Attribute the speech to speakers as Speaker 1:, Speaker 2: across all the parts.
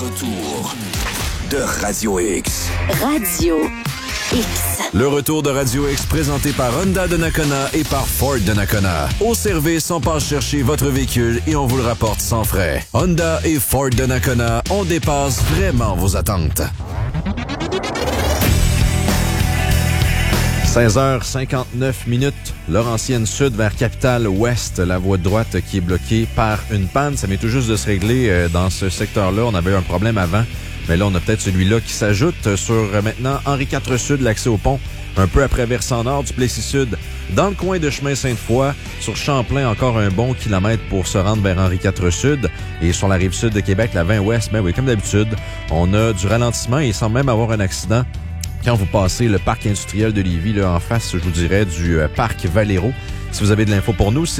Speaker 1: retour de Radio X.
Speaker 2: Radio X.
Speaker 1: Le retour de Radio X présenté par Honda de Nakona et par Ford de Nakona. Au service, on passe chercher votre véhicule et on vous le rapporte sans frais. Honda et Ford de Nakona, on dépasse vraiment vos attentes. 16h59, Laurentienne Sud vers Capitale-Ouest, la voie de droite qui est bloquée par une panne. Ça vient tout juste de se régler dans ce secteur-là. On avait eu un problème avant, mais là, on a peut-être celui-là qui s'ajoute sur maintenant Henri IV Sud, l'accès au pont, un peu après versant nord du Plessis Sud. Dans le coin de chemin Sainte-Foy, sur Champlain, encore un bon kilomètre pour se rendre vers Henri IV Sud. Et sur la rive sud de Québec, la 20 Ouest, ben oui, comme d'habitude, on a du ralentissement et il semble même avoir un accident quand vous passez le parc industriel de Lévis, là, en face, je vous dirais, du parc Valero. Si vous avez de l'info pour nous,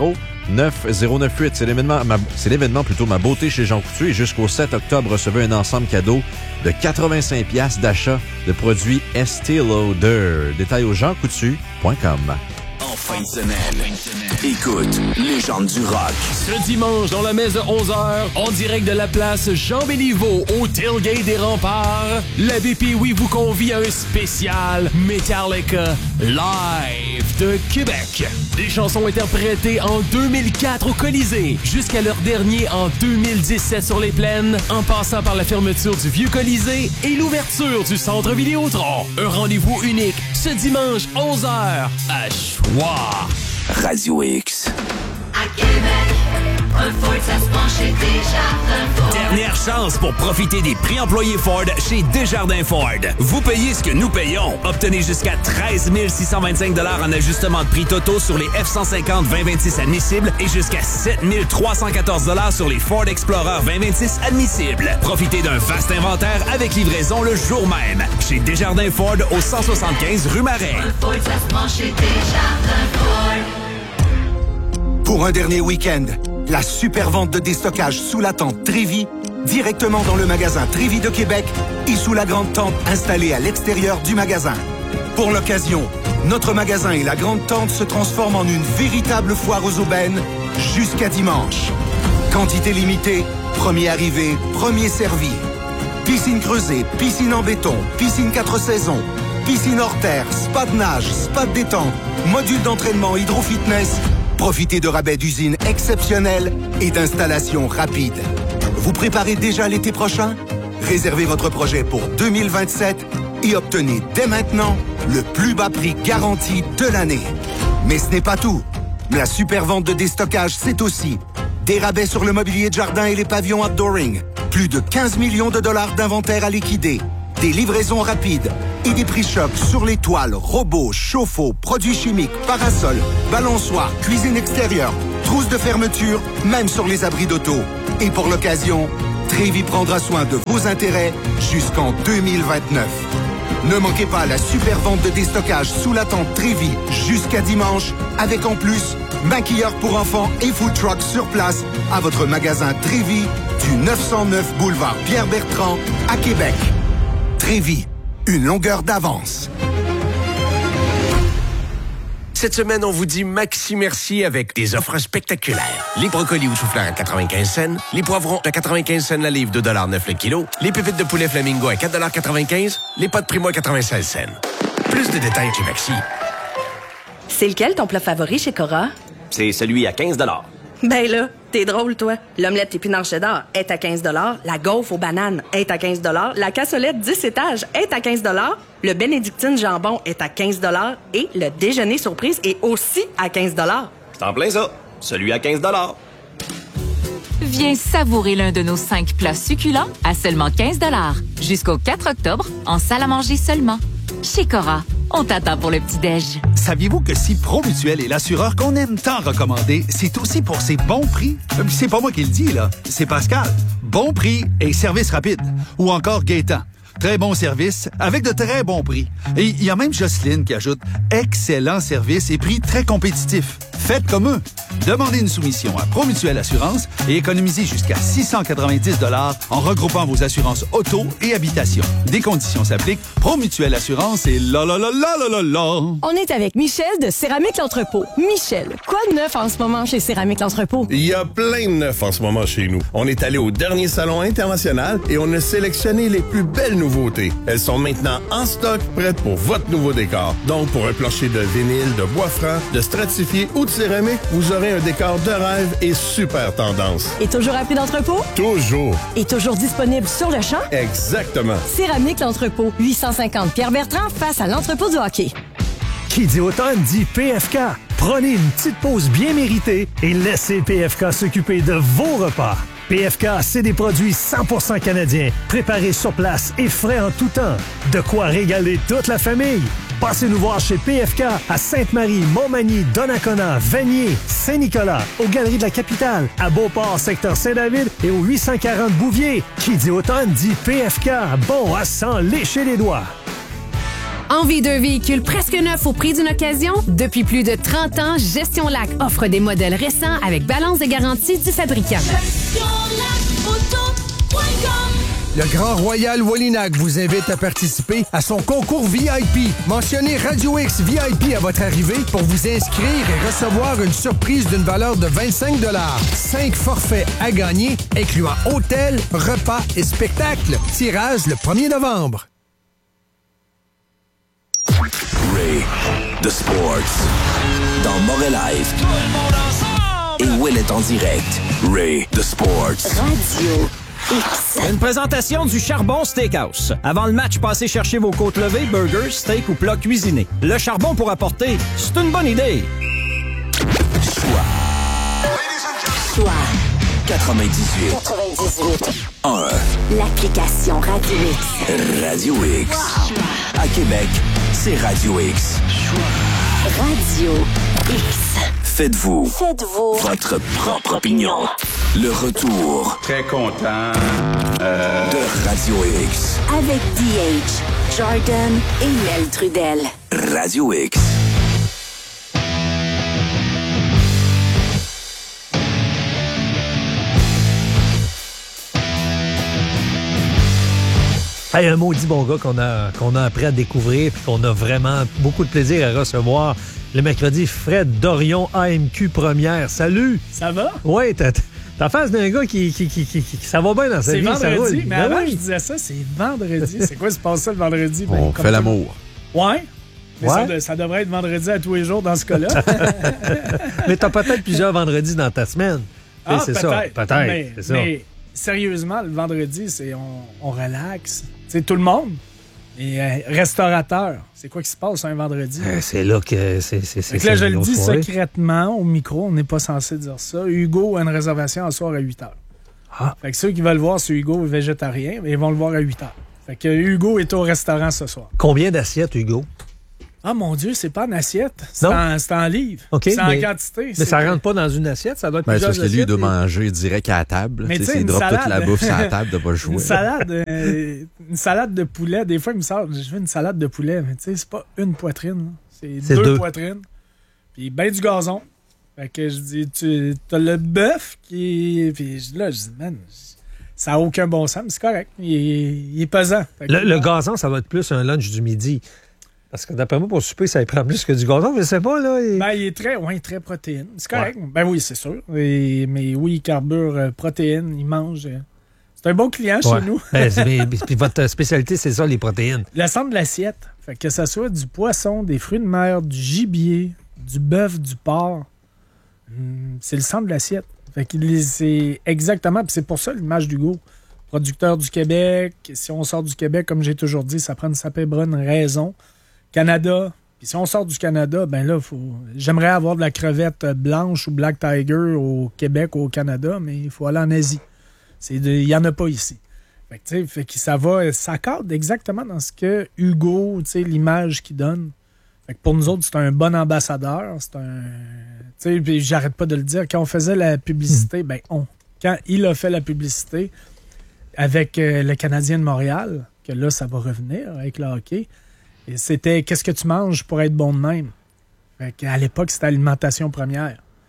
Speaker 1: 670-9098. C'est l'événement plutôt Ma Beauté chez Jean Coutu. Et jusqu'au 7 octobre, recevez un ensemble cadeau de 85$ d'achat de produits Estée Lauder. Détails au jeancoutu.com.
Speaker 3: En fin de semaine, écoute Légende du rock.
Speaker 4: Ce dimanche, dans la messe de 11h, en direct de la place Jean-Béliveau, au tailgate des Remparts, la BPI vous convie à un spécial Metallica Live de Québec. Des chansons interprétées en 2004 au Colisée, jusqu'à leur dernier en 2017 sur les plaines, en passant par la fermeture du Vieux Colisée et l'ouverture du Centre Vidéotron. Un rendez-vous unique, ce dimanche, 11h, à Choix.
Speaker 3: Radio X.
Speaker 5: À Québec, un Ford, ça se penche chez Desjardins Ford.
Speaker 6: Dernière chance pour profiter des prix employés Ford chez Desjardins Ford. Vous payez ce que nous payons. Obtenez jusqu'à 13 625 $ en ajustement de prix totaux sur les F-150 2026 admissibles et jusqu'à 7 314 $ sur les Ford Explorer 2026 admissibles. Profitez d'un vaste inventaire avec livraison le jour même. Chez Desjardins Ford au 175 rue Marais.
Speaker 5: Un Ford, ça se penche chez Desjardins Ford.
Speaker 7: Pour un dernier week-end, la super vente de déstockage sous la tente Trévi, directement dans le magasin Trévi de Québec et sous la grande tente installée à l'extérieur du magasin. Pour l'occasion, notre magasin et la grande tente se transforment en une véritable foire aux aubaines jusqu'à dimanche. Quantité limitée, premier arrivé, premier servi. Piscine creusée, piscine en béton, piscine 4 saisons, piscine hors terre, spa de nage, spa de détente, module d'entraînement hydro-fitness. Profitez de rabais d'usine exceptionnels et d'installations rapides. Vous préparez déjà l'été prochain? Réservez votre projet pour 2027 et obtenez dès maintenant le plus bas prix garanti de l'année. Mais ce n'est pas tout. La super vente de déstockage, c'est aussi des rabais sur le mobilier de jardin et les pavillons outdooring, plus de 15 millions de dollars d'inventaire à liquider, des livraisons rapides et des prix chocs sur les toiles, robots, chauffe-eau, produits chimiques, parasols, balançoires, cuisine extérieure, trousses de fermeture, même sur les abris d'auto. Et pour l'occasion, Trévi prendra soin de vos intérêts jusqu'en 2029. Ne manquez pas la super vente de déstockage sous la tente Trévi jusqu'à dimanche, avec en plus maquilleurs pour enfants et food truck sur place à votre magasin Trévi du 909 boulevard Pierre-Bertrand à Québec. Trévi, une longueur d'avance.
Speaker 6: Cette semaine, on vous dit maxi merci avec des offres spectaculaires. Les brocolis ou choux-fleurs à 95 cents, les poivrons à 95 cents la livre, 2,9$ le kilo, les pépites de poulet flamingo à 4,95$, les pâtes primo à 96 cents. Plus de détails chez Maxi.
Speaker 2: C'est lequel ton plat favori chez Cora?
Speaker 8: C'est celui à 15 $.
Speaker 2: Ben là, t'es drôle, toi. L'omelette épinard cheddar est à 15 $, la gaufre aux bananes est à 15 $, la cassolette 10 étages est à 15 $, le bénédictine jambon est à 15 $ et le déjeuner surprise est aussi à 15 $.
Speaker 8: C'est en plein ça. Celui à 15 $.
Speaker 9: Viens savourer l'un de nos 5 plats succulents à seulement 15 $. Jusqu'au 4 octobre, en salle à manger seulement. Chez Cora, on t'attend pour le petit-déj.
Speaker 10: Saviez-vous que si Promutuel est l'assureur qu'on aime tant recommander, c'est aussi pour ses bons prix? C'est pas moi qui le dis, là. C'est Pascal. Bon prix et service rapide. Ou encore Gaétan. Très bon service avec de très bons prix. Et il y a même Jocelyne qui ajoute excellent service et prix très compétitifs. Faites comme eux. Demandez une soumission à Promutuelle Assurance et économisez jusqu'à 690 $ en regroupant vos assurances auto et habitation. Des conditions s'appliquent. Promutuelle Assurance et la.
Speaker 11: On est avec Michel de Céramique L'Entrepôt. Michel, quoi de neuf en ce moment chez Céramique L'Entrepôt?
Speaker 12: Il y a plein de neuf en ce moment chez nous. On est allé au dernier salon international et on a sélectionné les plus belles nouveautés. Elles sont maintenant en stock, prêtes pour votre nouveau décor. Donc, pour un plancher de vinyle, de bois franc, de stratifié ou de céramique, vous aurez un décor de rêve et super tendance.
Speaker 11: Et toujours à prix d'entrepôt?
Speaker 12: Toujours.
Speaker 11: Et toujours disponible sur le champ?
Speaker 12: Exactement.
Speaker 11: Céramique L'Entrepôt, 850 Pierre-Bertrand, face à l'entrepôt du hockey.
Speaker 13: Qui dit automne dit PFK. Prenez une petite pause bien méritée et laissez PFK s'occuper de vos repas. PFK, c'est des produits 100% canadiens, préparés sur place et frais en tout temps. De quoi régaler toute la famille. Passez nous voir chez PFK à Sainte-Marie, Montmagny, Donnacona, Vanier, Saint-Nicolas, aux Galeries de la Capitale, à Beauport, secteur Saint-David et au 840 Bouvier. Qui dit automne dit PFK. Bon à s'en lécher les doigts.
Speaker 14: Envie d'un véhicule presque neuf au prix d'une occasion? Depuis plus de 30 ans, Gestion Lac offre des modèles récents avec balance de garantie du fabricant.
Speaker 15: Le Grand Royal Wallinac vous invite à participer à son concours VIP. Mentionnez Radio X VIP à votre arrivée pour vous inscrire et recevoir une surprise d'une valeur de 25 $. 5 forfaits à gagner, incluant hôtel, repas et spectacle. Tirage le 1er novembre.
Speaker 3: Ray The Sports dans Morel Live et Will est en direct. Ray The Sports
Speaker 16: Radio X. Une présentation du Charbon Steakhouse. Avant le match, passez chercher vos côtes levées, burgers, steak ou plats cuisinés. Le charbon pour apporter, c'est une bonne idée.
Speaker 3: Choix 98 1.
Speaker 16: L'application Radio X.
Speaker 3: Radio X. À Québec, c'est Radio X.
Speaker 16: Radio X.
Speaker 3: Faites-vous votre propre opinion. Le retour.
Speaker 17: Très content
Speaker 3: de Radio X.
Speaker 16: Avec DH, Jordan et Mel Trudel.
Speaker 3: Radio X.
Speaker 13: Hey, un maudit bon gars qu'on a appris à découvrir et qu'on a vraiment beaucoup de plaisir à recevoir le mercredi. Fred Dorion, AMQ Première. Salut!
Speaker 18: Ça va?
Speaker 13: Oui, t'as face d'un gars qui ça va bien dans sa vie.
Speaker 18: C'est vendredi, mais avant
Speaker 13: oui.
Speaker 18: je disais ça, c'est vendredi. C'est quoi se passe ça le vendredi?
Speaker 1: On fait l'amour.
Speaker 18: Ouais. Mais
Speaker 13: ouais.
Speaker 18: Ça devrait être vendredi à tous les jours dans ce cas-là.
Speaker 13: Mais t'as peut-être plusieurs vendredis dans ta semaine.
Speaker 18: Ah,
Speaker 13: c'est
Speaker 18: peut-être.
Speaker 13: Ça. Peut-être. C'est ça.
Speaker 18: Mais sérieusement, le vendredi, c'est on relaxe. C'est tout le monde. Et restaurateur, c'est quoi qui se passe un vendredi?
Speaker 13: C'est là que c'est
Speaker 18: là, je le dis secrètement au micro, on n'est pas censé dire ça. Hugo a une réservation à soir à 8h.
Speaker 13: Ah.
Speaker 18: Fait que ceux qui veulent voir si Hugo est végétarien, ils vont le voir à 8h. Fait que Hugo est au restaurant ce soir.
Speaker 13: Combien d'assiettes, Hugo?
Speaker 18: Ah, mon Dieu, c'est pas en assiette. C'est en livre.
Speaker 13: Okay,
Speaker 18: c'est en quantité.
Speaker 13: Mais ça rentre pas dans une assiette, ça doit être plusieurs
Speaker 1: parce que lui, il doit manger direct à la table.
Speaker 18: Mais
Speaker 1: il drop toute la bouffe sur la table de pas le jouer.
Speaker 18: Une salade de poulet. Des fois, il me sort, je veux une salade de poulet, mais tu sais, c'est pas une poitrine. C'est deux poitrines. Puis ben du gazon. Fait que je dis, t'as le bœuf qui... Puis là, je dis, man... Ça n'a aucun bon sens, mais c'est correct. Il est pesant.
Speaker 13: Le gazon, ça va être plus un lunch du midi. Parce que d'après moi, pour souper, ça prend plus que du gazon, je sais pas, là.
Speaker 18: Il est très protéine. C'est correct. Ouais. Ben oui, c'est sûr. Mais oui, il carbure protéines, il mange. C'est un bon client chez nous.
Speaker 13: Puis votre spécialité, c'est ça, les protéines.
Speaker 18: Le centre de l'assiette. Fait que ça soit du poisson, des fruits de mer, du gibier, du bœuf, du porc. C'est le centre de l'assiette. Fait que c'est exactement, puis c'est pour ça l'image d'Hugo. Producteur du Québec. Si on sort du Québec, comme j'ai toujours dit, ça prend une sacrée bonne raison. Canada. Puis si on sort du Canada, ben là, j'aimerais avoir de la crevette blanche ou Black Tiger au Québec ou au Canada, mais il faut aller en Asie. Il n'y en a pas ici. Fait que ça cadre exactement dans ce que Hugo, l'image qu'il donne. Fait que pour nous autres, c'est un bon ambassadeur. Puis j'arrête pas de le dire. Quand on faisait la publicité, quand il a fait la publicité avec le Canadien de Montréal, que là, ça va revenir avec le hockey, et c'était « Qu'est-ce que tu manges pour être bon de même? » À l'époque, c'était alimentation première.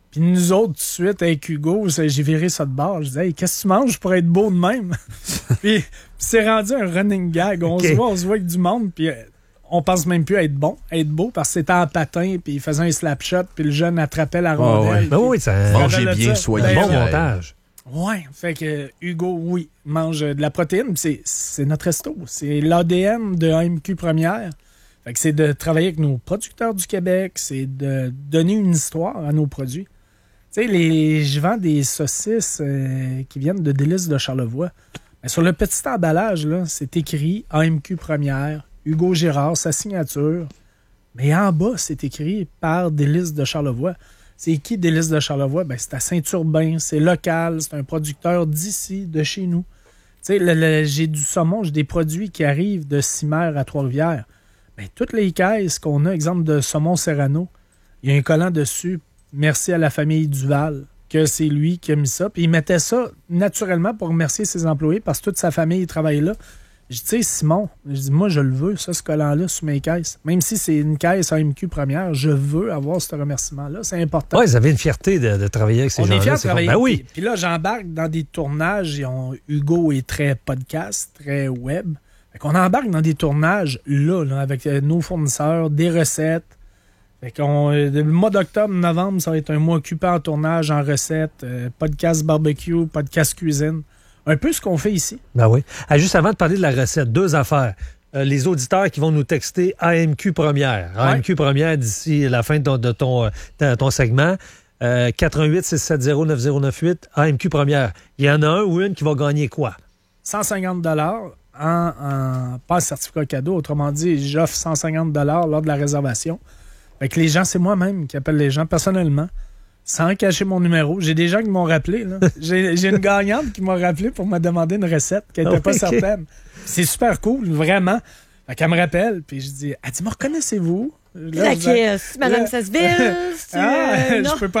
Speaker 18: Puis nous autres, tout de suite, avec Hugo, j'ai viré ça de bord. Je disais, hey, qu'est-ce que tu manges pour être beau de même? Puis c'est rendu un running gag. On se voit avec du monde, puis on pense même plus à être bon, à être beau, parce que c'était en patin, puis il faisait un slap shot, puis le jeune attrapait la rondelle.
Speaker 17: Oui, ça
Speaker 1: mangez bien, soyez
Speaker 17: bon montage.
Speaker 18: Oui, fait que Hugo, oui, mange de la protéine. C'est notre resto. C'est l'ADN de AMQ Première. Fait que c'est de travailler avec nos producteurs du Québec, c'est de donner une histoire à nos produits. Tu sais, je vends des saucisses qui viennent de Délices de Charlevoix. Mais sur le petit emballage, là, c'est écrit AMQ Première, Hugo Girard, sa signature. Mais en bas, c'est écrit par Délices de Charlevoix. C'est qui Délices de Charlevoix? Ben, c'est à Saint-Urbain, c'est local, c'est un producteur d'ici, de chez nous. Tu sais, j'ai du saumon, j'ai des produits qui arrivent de Cimer à Trois-Rivières. Ben, toutes les caisses qu'on a, exemple de saumon Serrano, il y a un collant dessus. Merci à la famille Duval, que c'est lui qui a mis ça. Puis il mettait ça naturellement pour remercier ses employés parce que toute sa famille travaille là. Je dis, tu sais, Simon, moi, je le veux, ça, ce collant-là, sur mes caisses. Même si c'est une caisse AMQ Première, je veux avoir ce remerciement-là. C'est important.
Speaker 17: Oui, vous avez une fierté de travailler avec ces gens-là.
Speaker 18: On est fiers de travailler.
Speaker 17: Ben oui.
Speaker 18: Puis là, j'embarque dans des tournages. Hugo est très podcast, très web. Fait qu'on embarque dans des tournages là avec nos fournisseurs, des recettes. Fait le mois d'octobre, novembre, ça va être un mois occupé en tournage, en recettes, podcast barbecue, podcast cuisine. Un peu ce qu'on fait ici.
Speaker 17: Ben oui. Juste avant de parler de la recette, 2 affaires. Les auditeurs qui vont nous texter AMQ Première. Ouais. AMQ Première d'ici la fin de ton segment. 88-670-9098, AMQ Première. Il y en a un ou une qui va gagner quoi?
Speaker 18: 150 en pas certificat cadeau. Autrement dit, j'offre 150 lors de la réservation. Fait que les gens, c'est moi-même qui appelle les gens personnellement, sans cacher mon numéro. J'ai des gens qui m'ont rappelé. Là. J'ai une gagnante qui m'a rappelé pour me demander une recette qui n'était pas certaine. C'est super cool, vraiment. Fait qu'elle me rappelle, puis je dis, elle dit, me reconnaissez-vous?
Speaker 11: C'est Madame Sasseville.
Speaker 18: Je peux pas,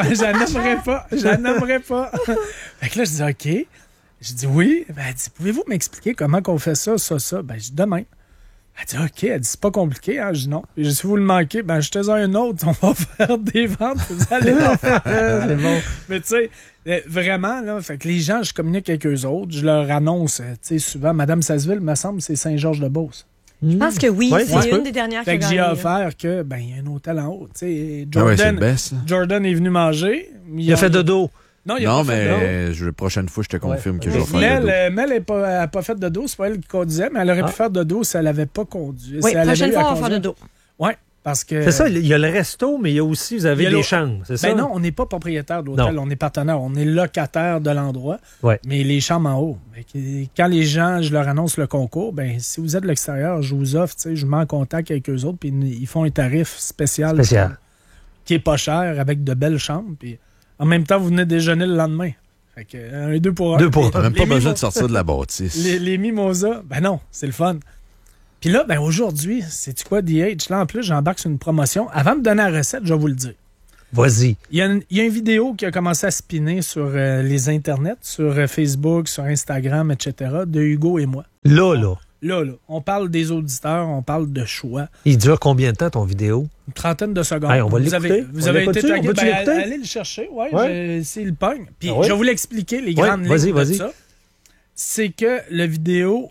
Speaker 18: j'en nommerai pas. Fait que là, je dis, OK. Je dis oui. Ben, elle dit, pouvez-vous m'expliquer comment qu'on fait ça? Ben, je dis demain. Elle dit, OK. Elle dit, c'est pas compliqué. Hein? Je dis non. Je dis, si vous le manquez, ben, jetez-en un autre. On va faire des ventes. Vous allez en faire. C'est bon. Mais tu sais, vraiment, là, fait que les gens, je communique avec eux autres. Je leur annonce, tu sais, souvent, Madame Sasseville, me semble, c'est Saint-Georges-de-Beauce.
Speaker 11: Je pense que oui, c'est une des dernières qui a gagné.
Speaker 18: Fait que j'ai offert que, ben, il y a un hôtel en haut. Tu sais, Jordan est venu manger.
Speaker 17: Il a fait dodo.
Speaker 18: Non,
Speaker 1: mais la prochaine fois, je te confirme que je vais faire dodo.
Speaker 18: Mel n'a pas fait dodo, c'est pas elle qui conduisait, mais elle aurait pu faire dodo si elle n'avait pas conduit.
Speaker 11: Oui, prochaine fois, on va faire dodo.
Speaker 18: Oui, parce que...
Speaker 17: C'est ça, il y a le resto, mais il y a aussi, vous avez des chambres, c'est ça?
Speaker 18: Ben non, on n'est pas propriétaire de l'hôtel, on est partenaire, on est locataire de l'endroit, mais les chambres en haut. Quand les gens, je leur annonce le concours, ben si vous êtes de l'extérieur, je vous offre, je mets en contact avec eux autres, puis ils font un tarif spécial. Qui est pas cher, avec de belles chambres, puis... En même temps, vous venez déjeuner le lendemain. Fait que un 2 pour 1.
Speaker 17: 2 pour 1.
Speaker 1: T'as même pas besoin de sortir de la bâtisse.
Speaker 18: Les mimosas, ben non, c'est le fun. Puis là, ben aujourd'hui, c'est-tu quoi, DH? Là, en plus, j'embarque sur une promotion. Avant de donner la recette, je vais vous le dire.
Speaker 17: Vas-y.
Speaker 18: Il y a une vidéo qui a commencé à spinner sur les internets, sur Facebook, sur Instagram, etc., de Hugo et moi.
Speaker 17: Là.
Speaker 18: On parle des auditeurs, on parle de choix.
Speaker 17: Il dure combien de temps, ton vidéo?
Speaker 18: Une trentaine de secondes.
Speaker 17: Hey, on va l'écouter.
Speaker 18: Vous avez été tagué. Allez le chercher, c'est le pogne. Puis je vais vous l'expliquer, les grandes lignes de ça. C'est que le vidéo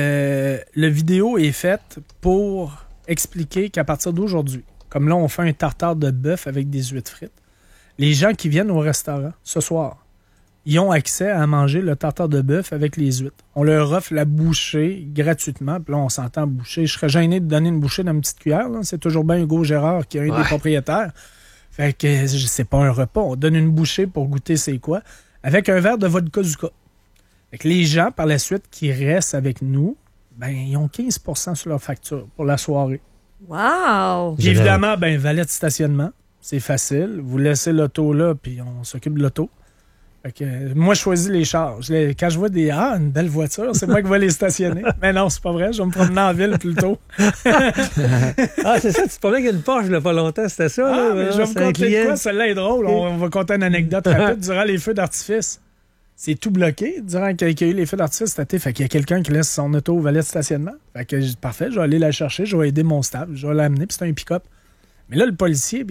Speaker 18: est faite pour expliquer qu'à partir d'aujourd'hui, comme là, on fait un tartare de bœuf avec des huîtres frites, les gens qui viennent au restaurant ce soir, ils ont accès à manger le tartare de bœuf avec les huîtres. On leur offre la bouchée gratuitement. Puis là, on s'entend boucher. Je serais gêné de donner une bouchée dans une petite cuillère. Là. C'est toujours bien Hugo Gérard qui est un des propriétaires. Fait que c'est pas un repas. On donne une bouchée pour goûter c'est quoi. Avec un verre de vodka Zucca. Fait que les gens, par la suite, qui restent avec nous, ben ils ont 15% sur leur facture pour la soirée.
Speaker 11: Wow!
Speaker 18: Puis évidemment, ben valet de stationnement. C'est facile. Vous laissez l'auto là, puis on s'occupe de l'auto. Fait que, moi, je choisis les chars. Quand je vois une belle voiture, c'est moi qui vais les stationner. Mais non, c'est pas vrai. Je vais me promener en ville plutôt.
Speaker 17: C'est ça, tu te promenais avec une Porsche il n'y a pas longtemps, c'était ça?
Speaker 18: Mais je vais vous conter quoi? Celle-là est drôle. On va conter une anecdote rapide. Durant les feux d'artifice, c'est tout bloqué. Durant qu'il y a eu les feux d'artifice cet été, fait qu'il y a quelqu'un qui laisse son auto au valet de stationnement. Fait que parfait, je vais aller la chercher, je vais aider mon staff, je vais l'amener, puis c'est un pick-up. Mais là, le policier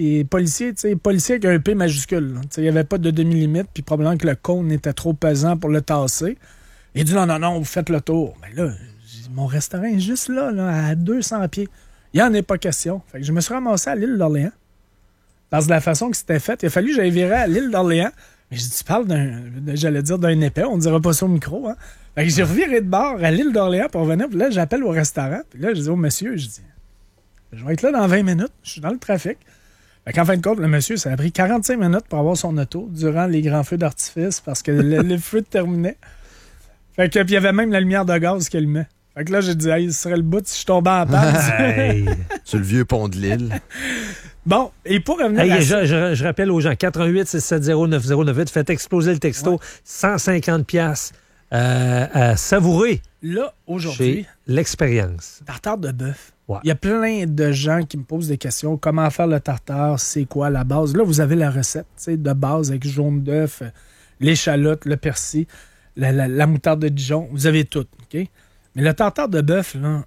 Speaker 18: avec un P majuscule. Il n'y avait pas de demi-limite, puis probablement que le cône était trop pesant pour le tasser. Il dit non, vous faites le tour. Mais là, mon restaurant est juste là, à 200 pieds. Il n'y en a pas question. Fait que je me suis ramassé à l'île d'Orléans. Parce que de la façon que c'était fait, il a fallu que j'aille virer à l'île d'Orléans. Mais je dis, tu parles d'un épais, on ne dira pas ça au micro. Hein? Fait que j'ai reviré de bord à l'île d'Orléans pour revenir. Puis là, j'appelle au restaurant. Puis là, je dis au monsieur, je dis, je vais être là dans 20 minutes. Je suis dans le trafic. Fait qu'en fin de compte, le monsieur, ça a pris 45 minutes pour avoir son auto durant les grands feux d'artifice parce que le feu terminait. Fait que, puis il y avait même la lumière de gaz qui allumait. Fait que là, j'ai dit, ce serait le bout si je tombais en panne.
Speaker 1: Hey, sur le vieux pont de l'île.
Speaker 18: Bon, et pour revenir
Speaker 17: je rappelle aux gens, 88-670-9098, faites exploser le texto, 150 $, à savourer.
Speaker 18: Là, aujourd'hui,
Speaker 17: chez l'expérience.
Speaker 18: Tartare de bœuf.
Speaker 17: Ouais.
Speaker 18: Il y a plein de gens qui me posent des questions. Comment faire le tartare? C'est quoi la base? Là, vous avez la recette de base avec jaune d'œuf, l'échalote, le persil, la moutarde de Dijon. Vous avez tout, OK? Mais le tartare de bœuf, là,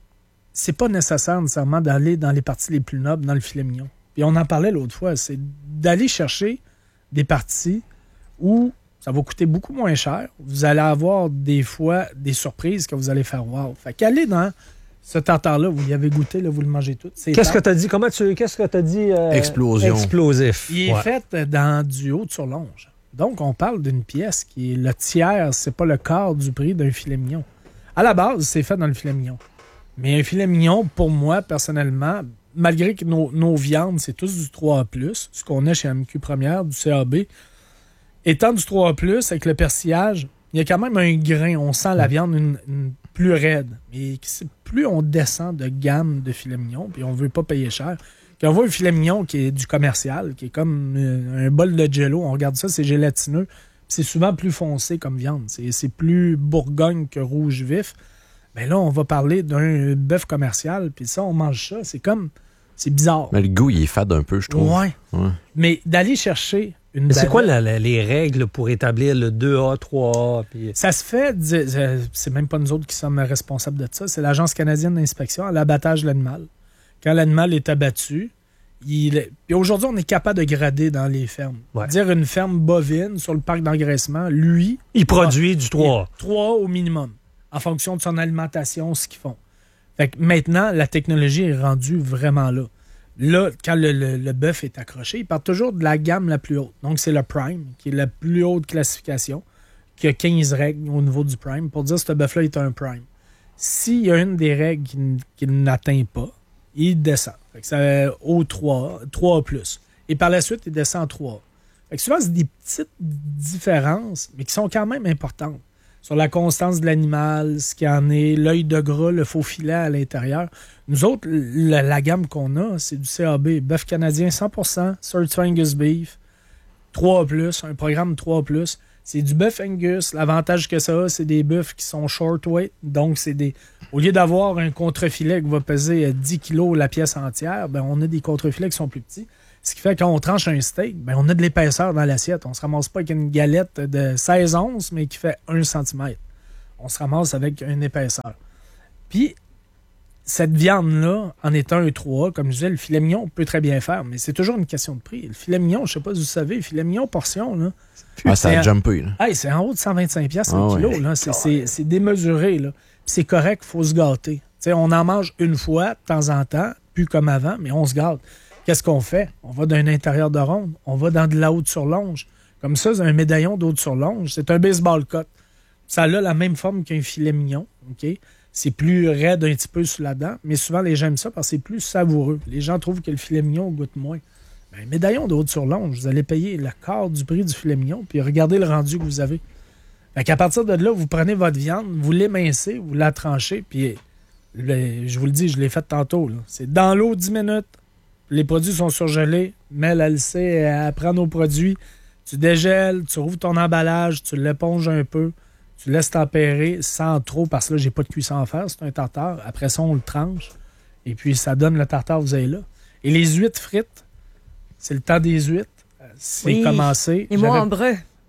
Speaker 18: c'est pas nécessaire nécessairement d'aller dans les parties les plus nobles, dans le filet mignon. Puis on en parlait l'autre fois, c'est d'aller chercher des parties où ça va coûter beaucoup moins cher. Vous allez avoir des fois des surprises que vous allez faire voir. Fait qu'aller dans ce tartare-là, vous y avez goûté, là, vous le mangez tout.
Speaker 17: Qu'est-ce que tu as dit? Qu'est-ce que tu as dit?
Speaker 1: Explosion.
Speaker 17: Explosif.
Speaker 18: Il est fait dans du haut de surlonge. Donc, on parle d'une pièce qui est le tiers, c'est pas le quart du prix d'un filet mignon. À la base, c'est fait dans le filet mignon. Mais un filet mignon, pour moi, personnellement, malgré que nos viandes, c'est tous du 3A+, ce qu'on a chez AMQ Première, du CAB, étant du 3A+, avec le persillage, il y a quand même un grain. On sent la viande une plus raide. Mais plus on descend de gamme de filet mignon, puis on veut pas payer cher, quand on voit un filet mignon qui est du commercial, qui est comme un bol de Jell-O, on regarde ça, c'est gélatineux, c'est souvent plus foncé comme viande. C'est plus bourgogne que rouge vif. Mais là, on va parler d'un bœuf commercial, puis ça, on mange ça. C'est bizarre.
Speaker 1: Mais le goût, il est fade un peu, je trouve.
Speaker 18: Ouais. Mais d'aller chercher une
Speaker 17: Mais c'est quoi les règles pour établir le 2A, 3A? Puis...
Speaker 18: Ça se fait, c'est même pas nous autres qui sommes responsables de ça, c'est l'Agence canadienne d'inspection à l'abattage de l'animal. Quand l'animal est abattu, puis aujourd'hui, on est capable de grader dans les fermes.
Speaker 17: Ouais.
Speaker 18: Dire une ferme bovine sur le parc d'engraissement, lui...
Speaker 17: Il produit du 3A.
Speaker 18: 3A au minimum, en fonction de son alimentation, ce qu'ils font. Fait que maintenant, la technologie est rendue vraiment là. Là, quand le bœuf est accroché, il part toujours de la gamme la plus haute. Donc, c'est le Prime, qui est la plus haute classification, qui a 15 règles au niveau du Prime, pour dire que ce bœuf-là est un Prime. S'il y a une des règles qu'il n'atteint pas, il descend. Fait que c'est au 3A+. Et par la suite, il descend en 3A. Fait que souvent, c'est des petites différences, mais qui sont quand même importantes. Sur la constance de l'animal, ce qu'il y en est, l'œil de gras, le faux filet à l'intérieur. Nous autres, la gamme qu'on a, c'est du CAB, bœuf canadien 100%, Certified Angus Beef, 3A+, un programme 3A+. C'est du bœuf Angus. L'avantage que ça a, c'est des bœufs qui sont short weight. Donc, au lieu d'avoir un contrefilet qui va peser 10 kilos la pièce entière, ben, on a des contrefilets qui sont plus petits. Ce qui fait que quand on tranche un steak, ben, on a de l'épaisseur dans l'assiette. On ne se ramasse pas avec une galette de 16 onces, mais qui fait 1 cm. On se ramasse avec une épaisseur. Puis, cette viande-là, en étant un 3A, comme je disais, le filet mignon peut très bien faire, mais c'est toujours une question de prix. Le filet mignon, je ne sais pas si vous savez, le filet mignon portion, là,
Speaker 1: ça a jumpé.
Speaker 18: C'est en haut de 125$ le kilo. Là. C'est démesuré. Là. Puis c'est correct, il faut se gâter. T'sais, on en mange une fois, de temps en temps, plus comme avant, mais on se gâte. Qu'est-ce qu'on fait? On va d'un intérieur de ronde, on va dans de la haute surlonge. Comme ça, c'est un médaillon d'haute surlonge. C'est un baseball cut. Ça a la même forme qu'un filet mignon. OK? C'est plus raide un petit peu sous la dent, mais souvent, les gens aiment ça parce que c'est plus savoureux. Les gens trouvent que le filet mignon goûte moins. Ben, médaillon de haute surlonge, vous allez payer le quart du prix du filet mignon, puis regardez le rendu que vous avez. Fait qu'à partir de là, vous prenez votre viande, vous l'émincez, vous la tranchez, puis je vous le dis, je l'ai fait tantôt. Là. C'est dans l'eau 10 minutes. Les produits sont surgelés. Mel, elle sait, elle prend nos produits. Tu dégèles, tu rouvres ton emballage, tu l'éponges un peu, tu laisses tempérer sans trop, parce que là, j'ai pas de cuisson à faire, c'est un tartare. Après ça, on le tranche, et puis ça donne le tartare que vous avez là. Et les huîtres frites, c'est le temps des huîtres. C'est commencé.
Speaker 11: Et moi en brun.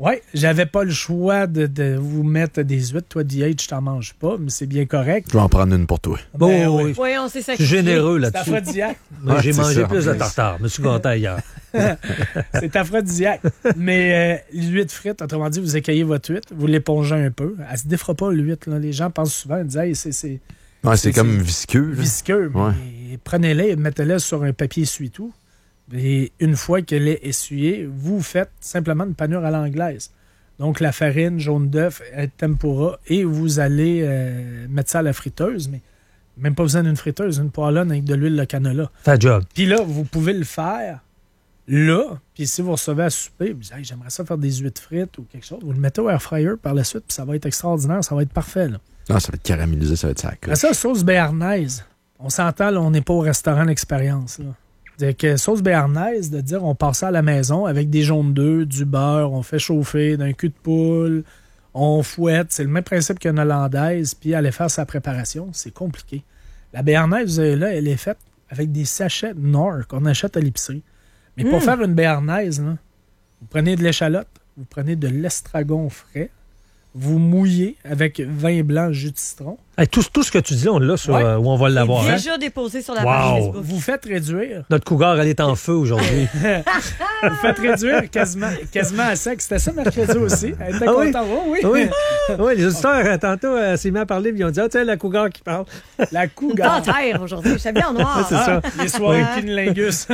Speaker 18: Oui, j'avais pas le choix de vous mettre des huîtres. Toi, DH, je t'en mange pas, mais c'est bien correct.
Speaker 1: Je vais en prendre une pour toi.
Speaker 18: Ben,
Speaker 17: oui.
Speaker 11: Oui, on s'est
Speaker 17: Je
Speaker 11: sacrifié.
Speaker 17: suis généreux là-dessus.
Speaker 18: C'est aphrodisiaque.
Speaker 17: Moi, j'ai
Speaker 1: c'est
Speaker 17: mangé
Speaker 1: ça.
Speaker 17: plus de tartare. Je me suis gâté ailleurs.
Speaker 18: C'est aphrodisiaque. Mais l'huître frite, autrement dit, vous écaillez votre huître, vous l'épongez un peu. Elle se défera pas, l'huître. Là. Les gens pensent souvent, ils disent, hey,
Speaker 1: c'est comme visqueux. Là.
Speaker 18: Visqueux.
Speaker 1: Ouais.
Speaker 18: Mais prenez-les et mettez-les sur un papier essuie-tout. Et une fois qu'elle est essuyée, vous faites simplement une panure à l'anglaise. Donc, la farine, jaune d'œuf, tempura, et vous allez mettre ça à la friteuse, mais même pas besoin d'une friteuse, une poêlonne avec de l'huile de canola.
Speaker 17: Fait job.
Speaker 18: Puis là, vous pouvez le faire là, puis si vous recevez à souper, vous dites hey, j'aimerais ça faire des huîtres frites ou quelque chose, vous le mettez au air fryer par la suite, puis ça va être extraordinaire, ça va être parfait. Là.
Speaker 1: Non, ça va être caramélisé, ça va être ça.
Speaker 18: Après ça, sauce béarnaise. On s'entend, là, on n'est pas au restaurant d'expérience. Que sauce béarnaise, de dire on passe ça à la maison avec des jaunes d'œufs, du beurre, on fait chauffer d'un cul de poule, on fouette. C'est le même principe qu'une hollandaise, puis aller faire sa préparation, c'est compliqué. La béarnaise, vous avez là, elle est faite avec des sachets Knorr qu'on achète à l'épicerie. Mais pour faire une béarnaise, là, vous prenez de l'échalote, vous prenez de l'estragon frais, vous mouillez avec vin blanc, jus de citron.
Speaker 17: Hey, tout ce que tu dis, on l'a sur où on va l'avoir.
Speaker 11: Déjà déposé sur la page Facebook.
Speaker 18: Vous faites réduire.
Speaker 17: Notre cougar, elle est en feu aujourd'hui.
Speaker 18: Vous faites réduire quasiment à sec. C'était ça mercredi aussi. Elle était contente.
Speaker 17: Oui, les auditeurs, tantôt, s'est mis à parler, puis ils ont dit, tiens, la cougar qui parle.
Speaker 18: La cougar.
Speaker 11: Dentaire aujourd'hui. Je suis bien en noir.
Speaker 18: C'est ça. Les soirées cunnilingus.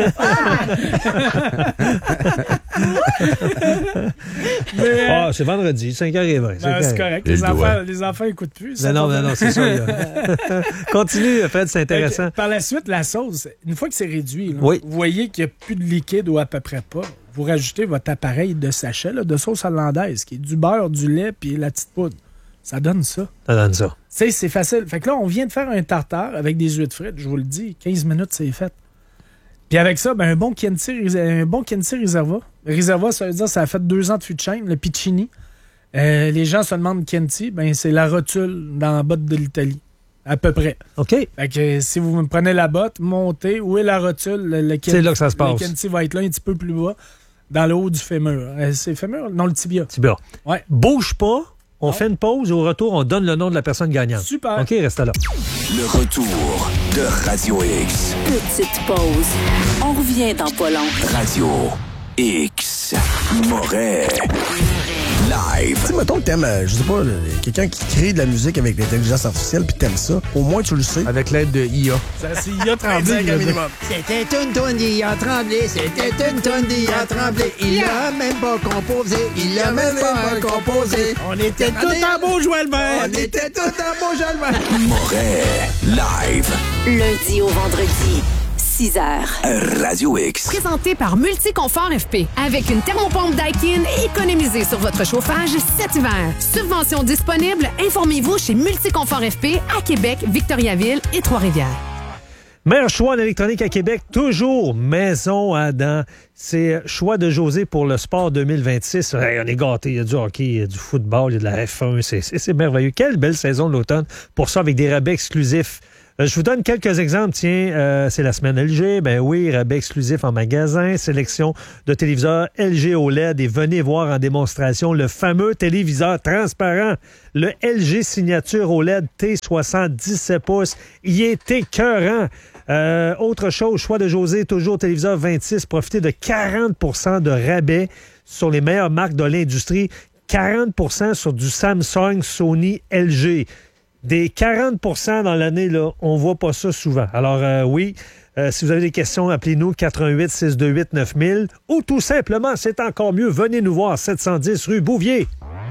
Speaker 17: C'est vendredi, 5h20.
Speaker 18: C'est correct. Les enfants n'écoutent plus.
Speaker 17: Non, c'est ça. Continue, Fred, c'est intéressant.
Speaker 18: Par la suite, la sauce, une fois que c'est réduit, là, vous voyez qu'il n'y a plus de liquide ou à peu près pas. Vous rajoutez votre appareil de sachet là, de sauce hollandaise, qui est du beurre, du lait puis la petite poudre. Ça donne ça. C'est facile. Fait que là, on vient de faire un tartare avec des huîtres frites. Je vous le dis, 15 minutes, c'est fait. Puis avec ça, un bon Chianti Riserva. Riserva, ça veut dire que ça a fait 2 ans de fût de chêne, le Piccini. Les gens se demandent Chianti, c'est la rotule dans la botte de l'Italie. À peu près.
Speaker 17: OK.
Speaker 18: Fait que si vous me prenez la botte, montez, où est la rotule? Le
Speaker 17: c'est là que ça se passe.
Speaker 18: Le Chianti va être là un petit peu plus bas, dans le haut du fémur. C'est fémur? Non, le tibia. Ouais.
Speaker 17: Bouge pas. On fait une pause et au retour, on donne le nom de la personne gagnante.
Speaker 18: Super.
Speaker 17: OK, reste là.
Speaker 3: Le retour de Radio X.
Speaker 19: Petite pause. On revient dans pas long.
Speaker 3: Radio X. Moret. Live.
Speaker 20: Tu sais, mettons que t'aimes, je sais pas, quelqu'un qui crée de la musique avec l'intelligence artificielle puis t'aimes ça, au moins tu le sais.
Speaker 15: Avec l'aide de IA.
Speaker 18: C'est IA Tremblay.
Speaker 15: C'était une tonne d'IA Tremblay, c'était une tonne d'IA Tremblay. Il l'a même pas composé, il l'a même pas composé.
Speaker 18: On était tout en beau Joël-Bert.
Speaker 15: On était tout en beau Joël-Bert.
Speaker 3: Moret. Live.
Speaker 19: Lundi au vendredi. 6h.
Speaker 3: Radio X.
Speaker 14: Présenté par Multiconfort FP. Avec une thermopompe Daikin, économisez sur votre chauffage cet hiver. Subvention disponible, informez-vous chez Multiconfort FP à Québec, Victoriaville et Trois-Rivières.
Speaker 17: Meilleur choix en électronique à Québec, toujours Maison Adam. C'est choix de José pour le sport 2026. Hey, on est gâtés. Il y a du hockey, il y a du football, il y a de la F1. C'est merveilleux. Quelle belle saison de l'automne. Pour ça, avec des rabais exclusifs. Je vous donne quelques exemples. Tiens, c'est la semaine LG. Ben oui, rabais exclusif en magasin. Sélection de téléviseurs LG OLED. Et venez voir en démonstration le fameux téléviseur transparent. Le LG Signature OLED T60 17 pouces. Il est écœurant. Autre chose, choix de José, toujours téléviseur 26. Profitez de 40 % de rabais sur les meilleures marques de l'industrie. 40 % sur du Samsung, Sony, LG. Des 40 % dans l'année, là, on voit pas ça souvent. Alors, oui, si vous avez des questions, appelez-nous 88 628 9000 ou tout simplement, c'est encore mieux, venez nous voir 710 rue Bouvier.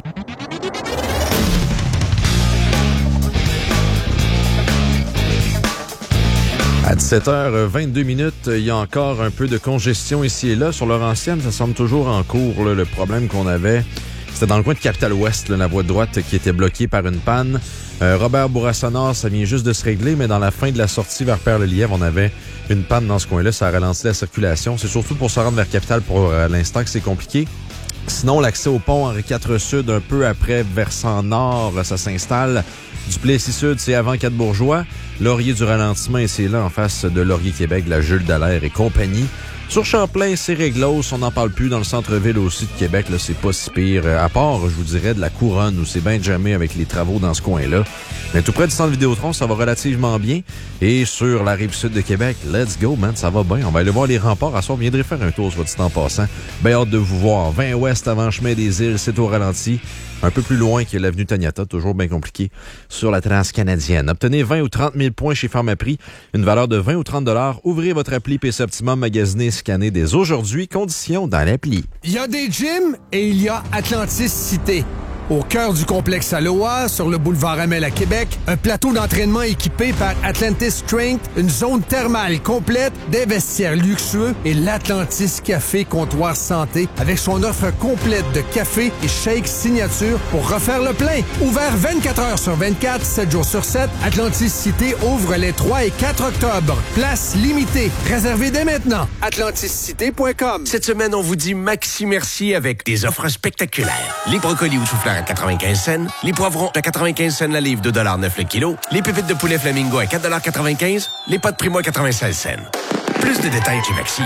Speaker 1: À 17h22, il y a encore un peu de congestion ici et là. Sur Laurentienne, ça semble toujours en cours. Là, le problème qu'on avait, c'était dans le coin de Capitale-Ouest, la voie de droite qui était bloquée par une panne. Robert Bourassa-Nord, ça vient juste de se régler, mais dans la fin de la sortie vers Père-le-Lièvre, on avait une panne dans ce coin-là. Ça a ralenti la circulation. C'est surtout pour se rendre vers Capitale pour l'instant que c'est compliqué. Sinon, l'accès au pont Henri IV Sud, un peu après versant nord, ça s'installe. Duplessis Sud, c'est avant Quatre-Bourgeois. Laurier du ralentissement, et c'est là, en face de Laurier-Québec, la Jules Dallaire et compagnie. Sur Champlain, c'est réglos, on n'en parle plus. Dans le centre-ville aussi de Québec, là, c'est pas si pire. À part, je vous dirais, de la Couronne, où c'est bien jamais avec les travaux dans ce coin-là. Mais tout près du centre Vidéotron, ça va relativement bien. Et sur la Rive-Sud de Québec, let's go, man, ça va bien. On va aller voir les remparts. À soir, on viendrait faire un tour, soit dit en passant. Ben hâte de vous voir. 20 Ouest avant Chemin des Îles, c'est au ralenti. Un peu plus loin que l'avenue Taniata, toujours bien compliqué, sur la Transcanadienne. Obtenez 20 ou 30 000 points chez Pharmaprix, une valeur de 20 ou 30 $. Ouvrez votre appli PC Optimum, magasinez, scannez dès aujourd'hui. Conditions dans l'appli.
Speaker 15: Il y a des gyms et il y a Atlantis Cité. Au cœur du complexe Aloha, sur le boulevard Amel à Québec, un plateau d'entraînement équipé par Atlantis Strength, une zone thermale complète, des vestiaires luxueux et l'Atlantis Café Comptoir Santé avec son offre complète de café et shake signature pour refaire le plein. Ouvert 24 heures sur 24, 7 jours sur 7, Atlantis Cité ouvre les 3 et 4 octobre. Place limitée. Réservez dès maintenant. AtlantisCité.com.
Speaker 21: Cette semaine, on vous dit maxi merci avec des offres spectaculaires. Les brocolis ou chou-fleurs à 95 cents, les poivrons à 95 cents la livre, 2,9 $le kilo, les pépites de poulet flamingo à 4,95 $, les pâtes Primo à 96 cents. Plus de détails chez Maxi.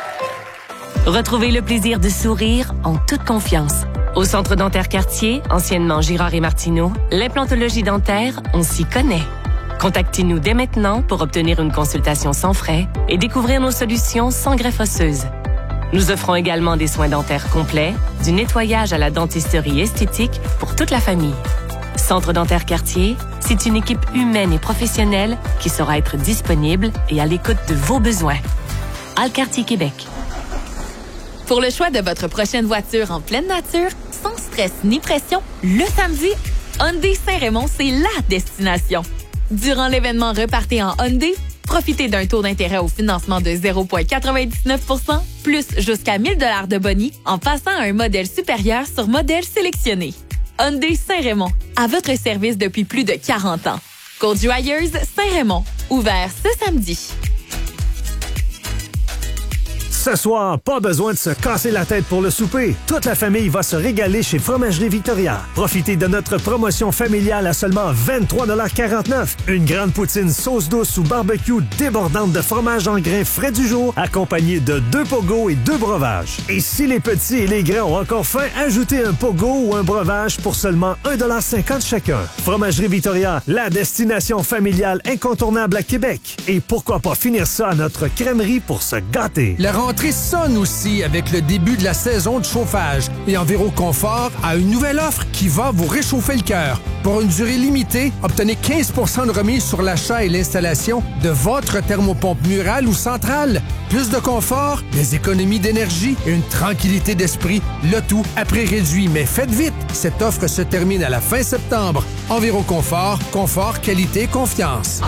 Speaker 22: Retrouvez le plaisir de sourire en toute confiance. Au Centre dentaire Cartier, anciennement Girard et Martineau, l'implantologie dentaire, on s'y connaît. Contactez-nous dès maintenant pour obtenir une consultation sans frais et découvrir nos solutions sans greffe osseuse. Nous offrons également des soins dentaires complets, du nettoyage à la dentisterie esthétique pour toute la famille. Centre dentaire Cartier, c'est une équipe humaine et professionnelle qui saura être disponible et à l'écoute de vos besoins. Alcartier Québec.
Speaker 23: Pour le choix de votre prochaine voiture en pleine nature, sans stress ni pression, le samedi, Hyundai Saint-Raymond, c'est la destination. Durant l'événement Repartez en Hyundai, profitez d'un taux d'intérêt au financement de 0,99 %, plus jusqu'à 1 000 $ de boni en passant à un modèle supérieur sur modèle sélectionné. Hyundai Saint-Raymond, à votre service depuis plus de 40 ans. Côte-Joyeuse, Saint-Raymond, ouvert ce samedi.
Speaker 13: Ce soir, pas besoin de se casser la tête pour le souper. Toute la famille va se régaler chez Fromagerie Victoria. Profitez de notre promotion familiale à seulement 23,49 $. Une grande poutine sauce douce ou barbecue débordante de fromage en grains frais du jour, accompagnée de 2 pogos et 2 breuvages. Et si les petits et les grands ont encore faim, ajoutez un pogo ou un breuvage pour seulement 1,50 $ chacun. Fromagerie Victoria, la destination familiale incontournable à Québec. Et pourquoi pas finir ça à notre crèmerie pour se gâter.
Speaker 15: La rentrée sonne aussi avec le début de la saison de chauffage. Et Enviroconfort a une nouvelle offre qui va vous réchauffer le cœur. Pour une durée limitée, obtenez 15 % de remise sur l'achat et l'installation de votre thermopompe murale ou centrale. Plus de confort, des économies d'énergie et une tranquillité d'esprit. Le tout à prix réduit. Mais faites vite, cette offre se termine à la fin septembre. Enviroconfort, confort, qualité, confiance.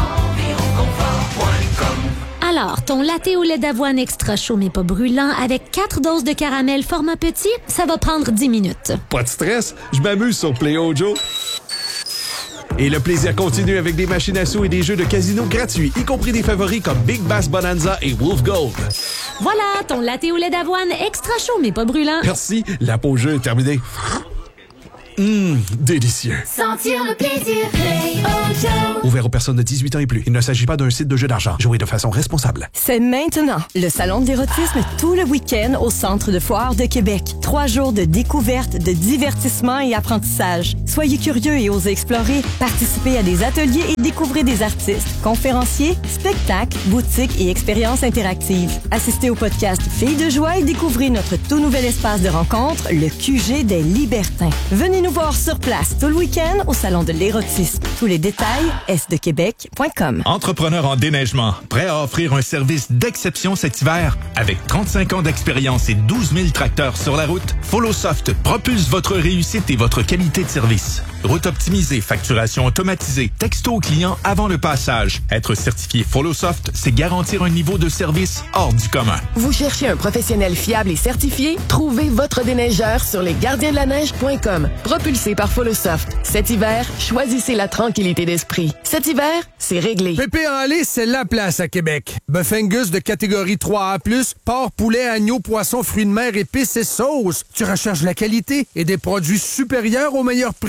Speaker 24: Alors, ton latte au lait d'avoine extra chaud mais pas brûlant avec 4 doses de caramel format petit, ça va prendre 10 minutes.
Speaker 25: Pas de stress, je m'amuse sur Play-O Joe. Et le plaisir continue avec des machines à sous et des jeux de casino gratuits, y compris des favoris comme Big Bass Bonanza et Wolf Gold.
Speaker 24: Voilà, ton latte au lait d'avoine extra chaud mais pas brûlant.
Speaker 25: Merci, la pause jeu est terminée. Délicieux.
Speaker 5: Sentir le plaisir, Play-O Joe.
Speaker 25: Ouvert aux personnes de 18 ans et plus. Il ne s'agit pas d'un site de jeu d'argent. Jouez de façon responsable.
Speaker 11: C'est maintenant le salon de l'érotisme tout le week-end au Centre de foire de Québec. 3 jours de découverte, de divertissement et apprentissage. Soyez curieux et osez explorer. Participez à des ateliers et découvrez des artistes, conférenciers, spectacles, boutiques et expériences interactives. Assistez au podcast Filles de joie et découvrez notre tout nouvel espace de rencontre, le QG des Libertins. Venez nous voir sur place tout le week-end au Salon de l'érotisme. Tous les détails, sdequebec.com.
Speaker 26: Entrepreneur en déneigement, prêt à offrir un service d'exception cet hiver? Avec 35 ans d'expérience et 12 000 tracteurs sur la route, FollowSoft propulse votre réussite et votre qualité de service. Route optimisée, facturation automatisée, texto au client avant le passage. Être certifié FollowSoft, c'est garantir un niveau de service hors du commun.
Speaker 27: Vous cherchez un professionnel fiable et certifié? Trouvez votre déneigeur sur lesgardiensdelaneige.com. Propulsé par FollowSoft. Cet hiver, choisissez la tranquillité d'esprit. Cet hiver, c'est réglé.
Speaker 15: Pépé en lait, c'est la place à Québec. Bœuf Angus de catégorie 3A+, porc, poulet, agneau, poisson, fruits de mer, épices et sauces. Tu recherches la qualité et des produits supérieurs au meilleur prix?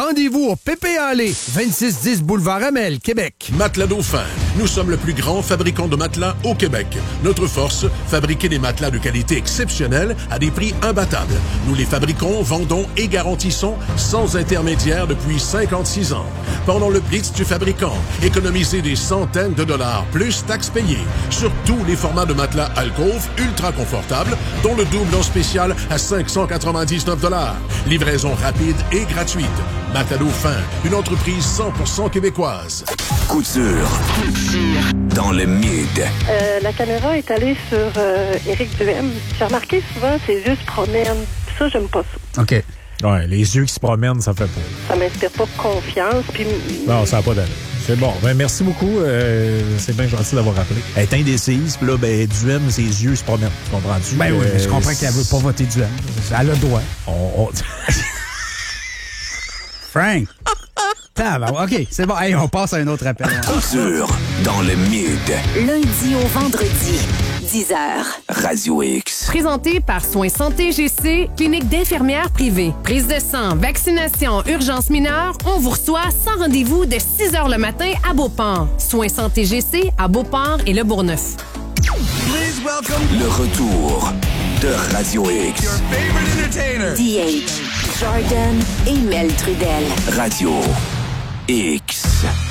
Speaker 15: Rendez-vous au Pépé Allée, 2610 Boulevard Amel, Québec.
Speaker 2: Matelas Dauphin. Nous sommes le plus grand fabricant de matelas au Québec. Notre force, fabriquer des matelas de qualité exceptionnelle à des prix imbattables. Nous les fabriquons, vendons et garantissons sans intermédiaire depuis 56 ans. Pendant le Blitz du fabricant, économisez des centaines de dollars plus taxes payées sur tous les formats de matelas Alcove ultra confortables, dont le double en spécial à 599 $. Livraison rapide et gratuite. Matelas Dauphin, une entreprise 100% québécoise.
Speaker 3: Couture. Dans le mid.
Speaker 4: La caméra est allée sur Éric Duhem. J'ai remarqué souvent ses yeux se promènent. Ça, j'aime pas ça.
Speaker 6: OK. Ouais, les yeux qui se promènent, ça fait peur.
Speaker 4: Ça m'inspire pas confiance. Puis...
Speaker 6: Non, ça n'a pas d'allure. C'est bon. Ben, merci beaucoup. C'est bien gentil d'avoir rappelé. Elle est indécise, puis là, Duhem, ses yeux se promènent. Tu comprends-tu?
Speaker 7: Ben oui, mais je comprends qu'elle veut pas voter Duhem. Elle a le droit. Frank! OK, c'est bon. Hey, on passe à un autre appel.
Speaker 3: Couture dans le mid.
Speaker 19: Lundi au vendredi, 10h.
Speaker 3: Radio X.
Speaker 14: Présenté par Soins Santé GC, clinique d'infirmières privée. Prise de sang, vaccination, urgence mineure, on vous reçoit sans rendez-vous de 6h le matin à Beauport. Soins Santé GC à Beauport et Le Bourgneuf.
Speaker 3: Le retour de Radio X.
Speaker 19: DH, Jordan et Mel Trudel.
Speaker 3: Radio X.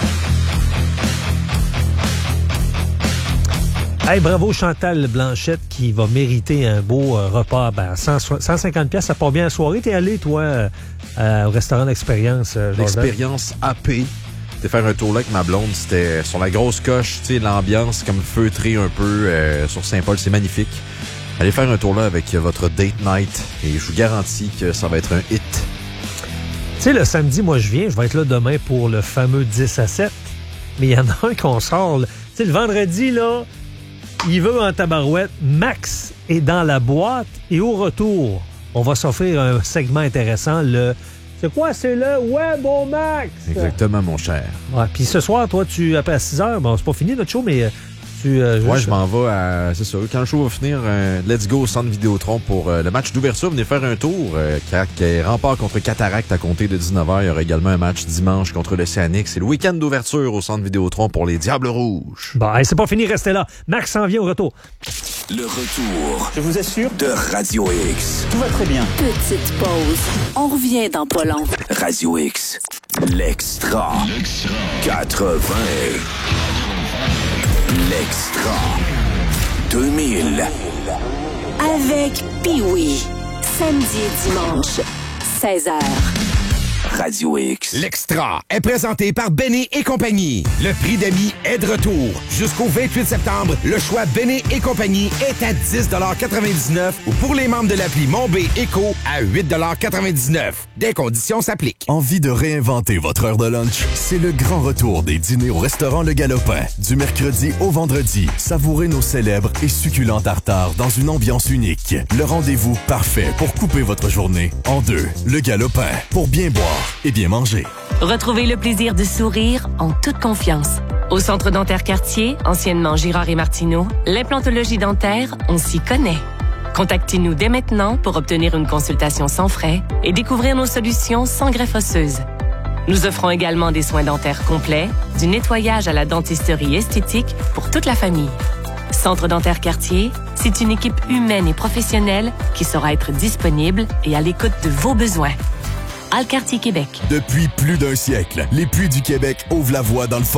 Speaker 17: Hey, bravo Chantal Blanchette qui va mériter un beau repas. 150$, ça part bien la soirée. T'es allé, toi, au restaurant d'expérience, Jordan?
Speaker 1: L'expérience AP. T'es faire un tour là avec ma blonde. C'était sur la grosse coche, tu sais, l'ambiance comme feutrée un peu sur Saint-Paul. C'est magnifique. Allez faire un tour là avec votre date night et je vous garantis que ça va être un hit.
Speaker 17: Tu sais, le samedi, moi, je vais être là demain pour le fameux 10 à 7. Mais il y en a un qu'on sort. Tu sais, le vendredi, là, il veut en tabarouette. Max est dans la boîte et au retour, on va s'offrir un segment intéressant. C'est quoi? C'est le Ouais, bon Max!
Speaker 1: Exactement, mon cher.
Speaker 17: Ouais, puis ce soir, toi, après à 6 h, bon, c'est pas fini notre show, mais...
Speaker 1: je m'en vais à... C'est ça. Quand le show va finir, let's go au centre Vidéotron pour le match d'ouverture. Venez faire un tour. Rempart contre Cataracte à compter de 19h. Il y aura également un match dimanche contre l'Océanique. C'est le week-end d'ouverture au centre Vidéotron pour les Diables Rouges.
Speaker 17: Bon, c'est pas fini, restez là. Max s'en vient au retour.
Speaker 3: Le retour.
Speaker 7: Je vous assure.
Speaker 3: De Radio X.
Speaker 7: Tout va très bien.
Speaker 19: Petite pause. On revient dans pas long.
Speaker 3: Radio X. L'Extra. 80. L'Extra 2000.
Speaker 19: Avec Pee-Wee. Samedi et dimanche, 16h.
Speaker 3: Radio X.
Speaker 8: L'Extra est présenté par Benny et compagnie. Le prix d'amis est de retour. Jusqu'au 28 septembre, le choix Benny et compagnie est à 10,99$ ou pour les membres de l'appli Mon B Éco à 8,99$. Des conditions s'appliquent.
Speaker 9: Envie de réinventer votre heure de lunch? C'est le grand retour des dîners au restaurant Le Galopin. Du mercredi au vendredi, savourez nos célèbres et succulents tartares dans une ambiance unique. Le rendez-vous parfait pour couper votre journée en deux. Le Galopin, pour bien boire et bien manger.
Speaker 22: Retrouvez le plaisir de sourire en toute confiance. Au Centre dentaire Cartier, anciennement Girard et Martineau, l'implantologie dentaire, on s'y connaît. Contactez-nous dès maintenant pour obtenir une consultation sans frais et découvrir nos solutions sans greffe osseuse. Nous offrons également des soins dentaires complets, du nettoyage à la dentisterie esthétique pour toute la famille. Centre dentaire Cartier, c'est une équipe humaine et professionnelle qui saura être disponible et à l'écoute de vos besoins. Alcartier Québec.
Speaker 9: Depuis plus d'un siècle, les Puits du Québec ouvrent la voie dans le